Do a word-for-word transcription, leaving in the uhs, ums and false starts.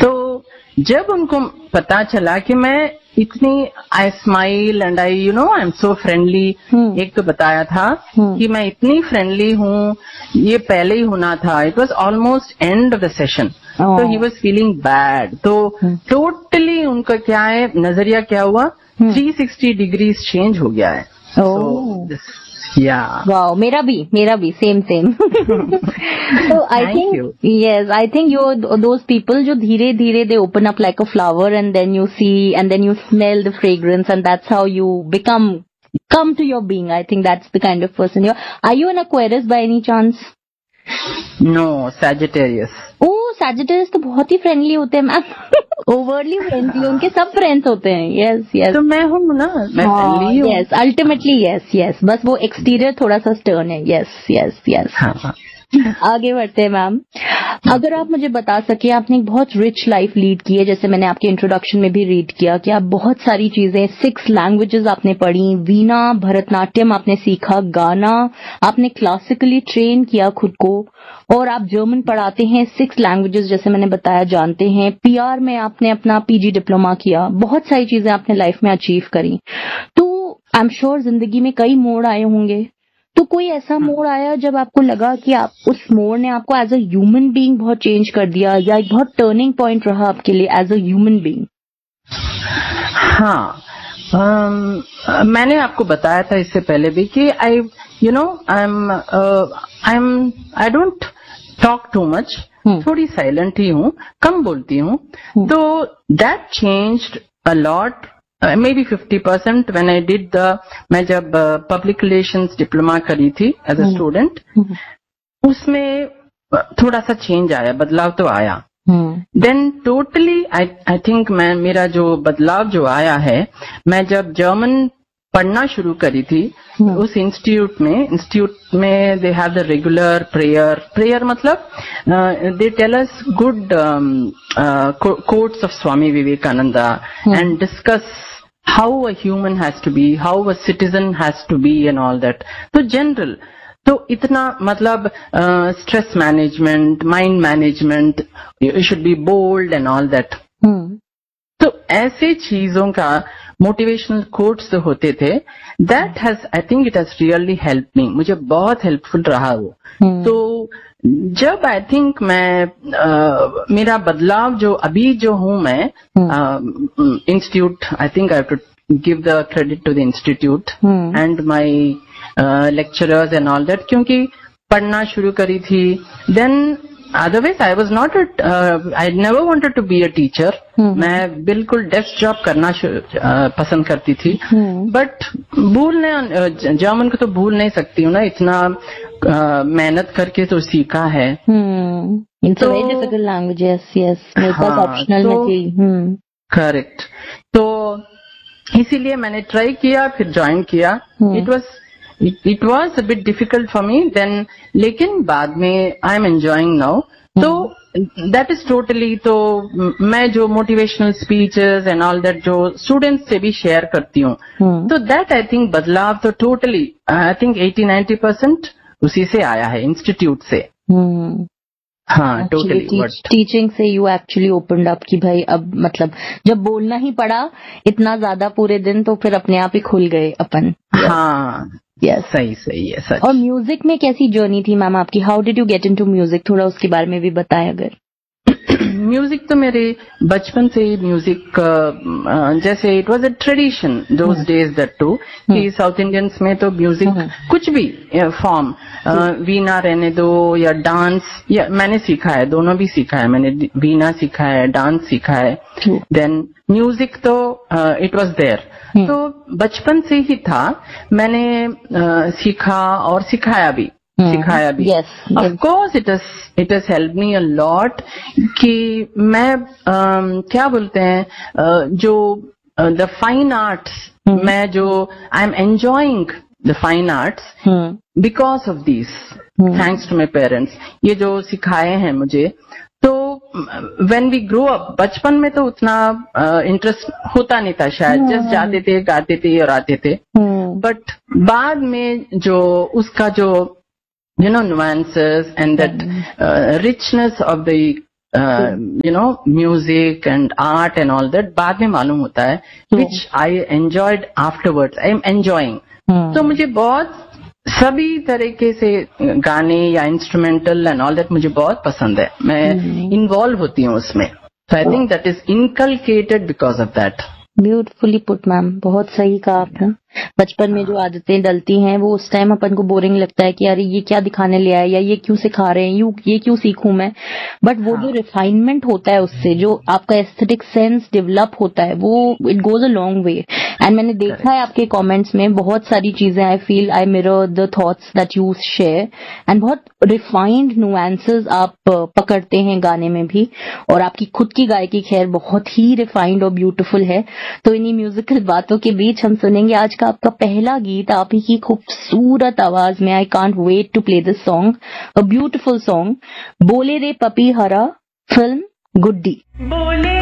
तो जब उनको पता चला कि मैं इतनी आई smile and I you know I am so friendly, एक तो बताया था कि मैं इतनी फ्रेंडली हूँ, ये पहले ही होना था. It was almost end of the session. तो ही वॉज फीलिंग बैड. तो टोटली उनका क्या है नजरिया क्या हुआ, थ्री सिक्सटी डिग्रीज चेंज हो गया है. So, yeah. Wow, मेरा भी मेरा भी same same. So I Thank think you. yes, I think you're those people जो धीरे धीरे they open up like a flower and then you see and then you smell the fragrance and that's how you become come to your being. I think that's the kind of person you are. Are you an Aquarius by any chance? No, Sagittarius. Oh, Sagittarius तो बहुत ही friendly होते हैं ma'am. Overly friendly, उनके सब friends होते हैं. Yes yes. तो मैं हूँ ना, मैं फ्रेंडली हूँ. Yes, ultimately yes yes. बस वो एक्सटीरियर थोड़ा सा स्टर्न है. Yes yes yes. आगे बढ़ते हैं मैम. अगर आप मुझे बता सके, आपने एक बहुत रिच लाइफ लीड की है, जैसे मैंने आपके इंट्रोडक्शन में भी रीड किया कि आप बहुत सारी चीजें, सिक्स लैंग्वेजेस आपने पढ़ी, वीणा, भरतनाट्यम आपने सीखा, गाना आपने क्लासिकली ट्रेन किया खुद को, और आप जर्मन पढ़ाते हैं, सिक्स लैंग्वेजेस जैसे मैंने बताया जानते हैं, पीआर में आपने अपना पीजी डिप्लोमा किया, बहुत सारी चीजें आपने लाइफ में अचीव करी. तो आई एम श्योर जिंदगी में कई मोड़ आए होंगे. तो कोई ऐसा मोड़ आया जब आपको लगा कि आप उस मोड़ ने आपको एज अ ह्यूमन बीइंग बहुत चेंज कर दिया, या एक बहुत टर्निंग पॉइंट रहा आपके लिए एज अ ह्यूमन बीइंग? हाँ, um, मैंने आपको बताया था इससे पहले भी कि आई you know I am I am I don't talk too much, थोड़ी साइलेंट ही हूँ, कम बोलती हूँ. hmm. तो that changed a lot. maybe fifty percent when I did the, मैं जब पब्लिक रिलेशंस डिप्लोमा करी थी एज अ स्टूडेंट, उसमें थोड़ा सा चेंज आया, बदलाव तो आया. Then totally I I think मैं मेरा जो बदलाव जो आया है, मैं जब जर्मन पढ़ना शुरू करी थी उस इंस्टीट्यूट में इंस्टीट्यूट में they have the regular prayer. Prayer मतलब they tell us good quotes of Swami Vivekananda and discuss how a human has to be, how a citizen has to be and all that. तो general, तो इतना मतलब stress management, mind management, you should be bold and all that. hmm. तो ऐसे चीजों का motivational quotes जो होते थे, that has, I think it has really helped me. मुझे बहुत हेल्पफुल रहा वो. hmm. तो जब आई थिंक मैं uh, मेरा बदलाव जो अभी जो हूँ मैं, institute, I think I have to give the credit to the institute and my lecturers and all that, क्योंकि पढ़ना शुरू करी थी. Then otherwise I was not I never wanted to be a teacher. मैं बिल्कुल डेस्क जॉब करना uh, पसंद करती थी. But hmm. भूलने जर्मन को तो भूल नहीं सकती हूँ ना, इतना Uh, मेहनत करके तो सीखा है. It's a very difficult language. Yes, yes. मेरे पास ऑप्शनल में थी. करेक्ट. तो इसीलिए मैंने ट्राई किया, फिर ज्वाइन किया. It was it was a bit difficult for me then, लेकिन बाद में आई एम एंजॉयिंग नाउ. तो दैट इज टोटली, तो मैं जो motivational speeches and all that जो स्टूडेंट्स से भी शेयर करती हूँ, तो दैट आई थिंक बदलाव तो totally I think eighty ninety percent उसी से आया है, इंस्टीट्यूट से. hmm. हाँ, टोटली. टीचिंग से यू एक्चुअली ओपनड अप कि भाई अब मतलब जब बोलना ही पड़ा इतना ज्यादा पूरे दिन, तो फिर अपने आप ही खुल गए अपन. हाँ, यस, सही सही है सच. और म्यूजिक में कैसी जर्नी थी मैम आपकी? How did you get into music? थोड़ा उसके बारे में भी बताएं अगर. म्यूजिक तो मेरे बचपन से ही म्यूजिक, जैसे it was a tradition those days that to, कि साउथ इंडियंस में तो म्यूजिक कुछ भी फॉर्म, वीणा रहने दो या डांस, या मैंने सीखा है, दोनों भी सीखा है. मैंने वीणा सीखा है, डांस सीखा है. देन म्यूजिक तो इट वाज देयर. तो बचपन से ही था, मैंने uh, सीखा और सिखाया भी. सिखाया भी. Of course it has it has helped me a lot कि मैं uh, क्या बोलते हैं uh, जो द फाइन आर्ट्स, मैं जो I am enjoying the fine arts because of this, thanks to my parents. ये जो सिखाए हैं मुझे. तो व्हेन वी ग्रो अप, बचपन में तो उतना इंटरेस्ट uh, होता नहीं था शायद, जस्ट जाते थे, गाते थे और आते थे. बट बाद में जो उसका जो you know nuances and that uh, richness of the you know music and art and all that बाद में मालूम होता है, विच I enjoyed afterwards, I am enjoying. तो मुझे बहुत सभी तरीके से गाने या इंस्ट्रूमेंटल एंड ऑल दैट मुझे बहुत पसंद है, मैं इन्वॉल्व होती हूँ उसमें। सो I think that is inculcated because of that. Beautifully put ma'am, बहुत सही कहा आपने। बचपन में जो आदतें डलती हैं वो उस टाइम अपन को बोरिंग लगता है कि अरे ये क्या दिखाने ले आया, या ये क्यों सिखा रहे हैं, यू ये क्यों सीखूं मैं। बट वो जो रिफाइनमेंट होता है उससे जो आपका एस्थेटिक सेंस डेवलप होता है वो it goes a long way. And मैंने देखा है आपके कमेंट्स में बहुत सारी चीजें, I feel I mirror the thoughts that you share, and बहुत रिफाइंड नुएंसेस आप पकड़ते हैं गाने में भी, और आपकी खुद की गायकी खैर बहुत ही रिफाइंड और ब्यूटीफुल है। तो इन्हीं म्यूजिकल बातों के बीच हम सुनेंगे आज का आपका पहला गीत आप ही की खूबसूरत आवाज में। I can't wait to play this song, a beautiful song, बोले रे पपी हरा, फिल्म गुड्डी। बोले